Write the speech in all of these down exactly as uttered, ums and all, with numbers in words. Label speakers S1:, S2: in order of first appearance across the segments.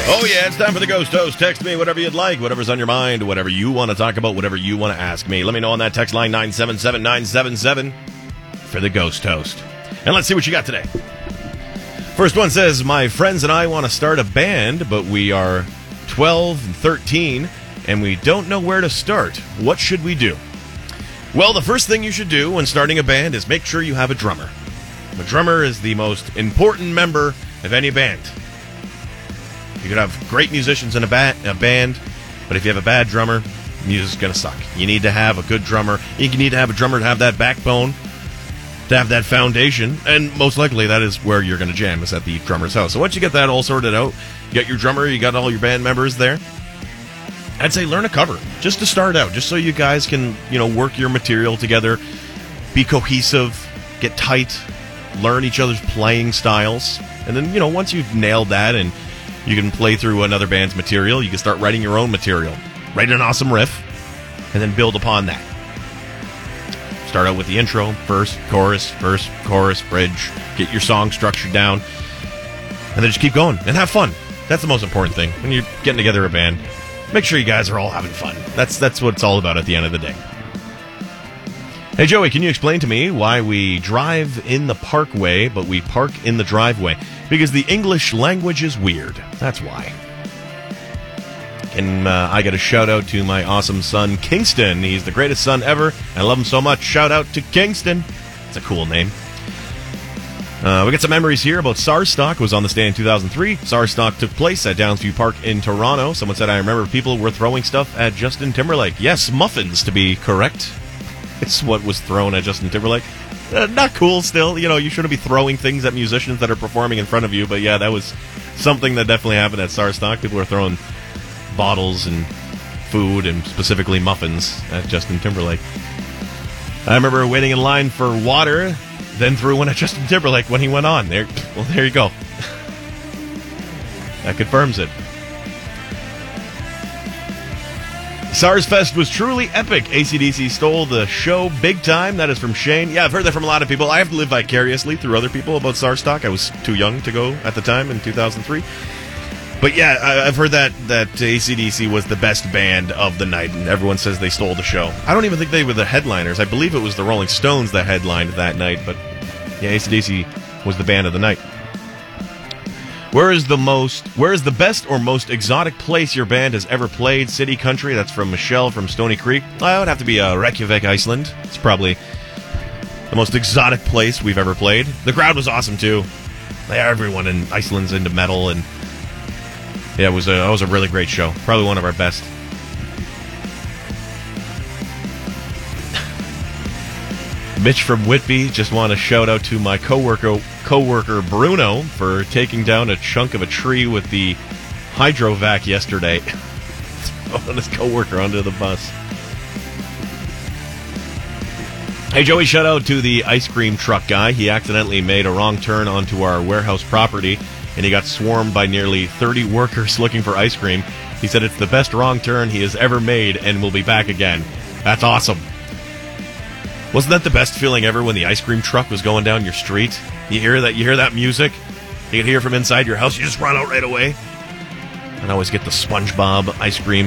S1: Oh, yeah, it's time for the Ghost Toast. Text me whatever you'd like, whatever's on your mind, whatever you want to talk about, whatever you want to ask me. Let me know on that text line nine seven seven nine seven seven for the Ghost Toast. And let's see what you got today. First one says, my friends and I want to start a band, but we are twelve and thirteen, and we don't know where to start. What should we do? Well, the first thing you should do when starting a band is make sure you have a drummer. A drummer is the most important member of any band. You could have great musicians in a, ba- a band, but if you have a bad drummer, music's going to suck. You need to have a good drummer. You need to have a drummer to have that backbone, to have that foundation, and most likely that is where you're going to jam, is at the drummer's house. So once you get that all sorted out, you got your drummer, you got all your band members there, I'd say learn a cover, just to start out, just so you guys can, you know, work your material together, be cohesive, get tight, learn each other's playing styles, and then, you know, once you've nailed that and you can play through another band's material, you can start writing your own material. Write an awesome riff, and then build upon that. Start out with the intro, verse, chorus, verse, chorus, bridge, get your song structured down, and then just keep going, and have fun. That's the most important thing. When you're getting together a band, make sure you guys are all having fun. That's that's what it's all about at the end of the day. Hey, Joey, can you explain to me why we drive in the parkway, but we park in the driveway? Because the English language is weird. That's why. And uh, I got a shout-out to my awesome son, Kingston. He's the greatest son ever. I love him so much. Shout-out to Kingston. It's a cool name. Uh, we got some memories here about SARSstock. Was on the stand in two thousand three. SARSstock took place at Downsview Park in Toronto. Someone said, I remember people were throwing stuff at Justin Timberlake. Yes, muffins, to be correct. It's what was thrown at Justin Timberlake. Uh, not cool still. You know, you shouldn't be throwing things at musicians that are performing in front of you. But yeah, that was something that definitely happened at SARSstock. People were throwing bottles and food, and specifically muffins, at Justin Timberlake. I remember waiting in line for water, then threw one at Justin Timberlake when he went on. There, well, there you go. That confirms it. SARSfest was truly epic. A C D C stole the show big time. That is from Shane. Yeah, I've heard that from a lot of people. I have to live vicariously through other people about SARSstock. I was too young to go at the time in two thousand three. But yeah, I, I've heard that, that A C D C was the best band of the night, and everyone says they stole the show. I don't even think they were the headliners. I believe it was the Rolling Stones that headlined that night, but yeah, A C D C was the band of the night. Where is the most, where is the best or most exotic place your band has ever played? City, country? That's from Michelle from Stony Creek. Well, it would have to be uh, Reykjavik, Iceland. It's probably the most exotic place we've ever played. The crowd was awesome too. Yeah, everyone in Iceland's into metal, and yeah, it was a, it was a really great show. Probably one of our best. Mitch from Whitby, just want to shout out to my coworker, coworker Bruno for taking down a chunk of a tree with the hydrovac yesterday. Throwing his coworker onto the bus. Hey, Joey, shout out to the ice cream truck guy. He accidentally made a wrong turn onto our warehouse property, and he got swarmed by nearly thirty workers looking for ice cream. He said it's the best wrong turn he has ever made and will be back again. That's awesome. Wasn't that the best feeling ever when the ice cream truck was going down your street? You hear that? You hear that music? You can hear from inside your house. You just run out right away. And I always get the SpongeBob ice cream.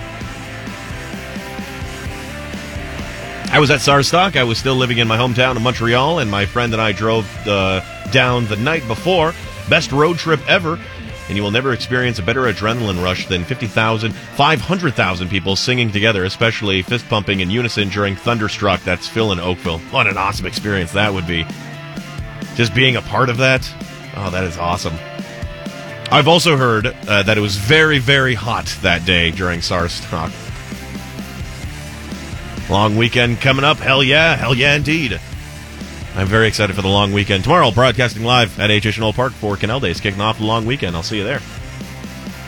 S1: I was at SARSstock. I was still living in my hometown of Montreal, and my friend and I drove uh, down the night before. Best road trip ever. And you will never experience a better adrenaline rush than fifty thousand, five hundred thousand people singing together, especially fist-pumping in unison during Thunderstruck. That's Phil in Oakville. What an awesome experience that would be. Just being a part of that, oh, that is awesome. I've also heard uh, that it was very, very hot that day during SARSstock. Long weekend coming up. Hell yeah, hell yeah indeed. I'm very excited for the long weekend. Tomorrow, broadcasting live at H H N Old Park for Canal Days, kicking off the long weekend. I'll see you there.